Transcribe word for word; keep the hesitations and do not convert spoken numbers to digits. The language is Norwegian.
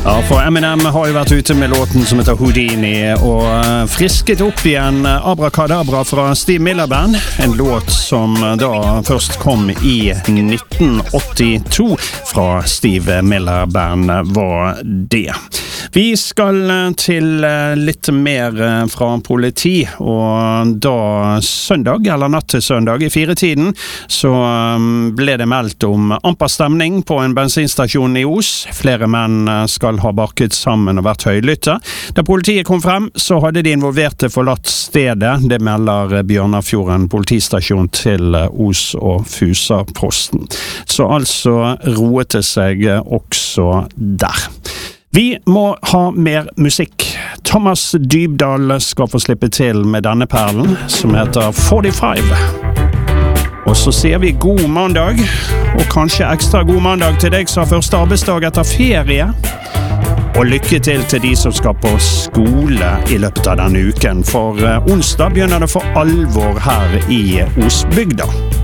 Ja, for Eminem har jo vært ute med låten som heter Houdini, og frisket opp igjen Abracadabra fra Steve Miller Band, en låt som da først kom i nitten åttito fra Steve Miller Band var det. Vi skal til litt mer fra politi, og da søndag, eller natt til søndag, i firetiden, så ble det meldt om amperstemning på en bensinstasjon i Os. Flere menn skal ha bakket sammen og vært høylytte. Da politiet kom frem, så hadde de involverte forlatt stedet. Det melder Bjørnafjorden politistasjon til Os og Fusa-posten. Så altså roet det seg også der. Vi må ha mer musikk. Thomas Dybdahl skal få slippe til med denne perlen, som heter førtifem. Og så sier vi god mandag, og kanskje ekstra god mandag til deg som har første arbeidsdag etter ferie. Og lykke til til de som skal på skole i løpet av denne uken, for onsdag begynner det for alvor her i Osbygda.